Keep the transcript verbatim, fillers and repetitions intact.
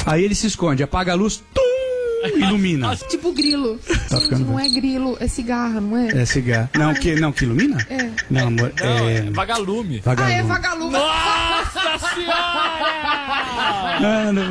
Aí ele se esconde, apaga a luz, tum, ilumina. Tipo grilo. Tá Gente, ficando não bem. é grilo, é cigarra, não é? É cigarro. Não, que, não, que ilumina? É. Não, amor, Não, é... é vagalume. Ah, é Vagalume. vagalume. Nossa senhora! Ah, não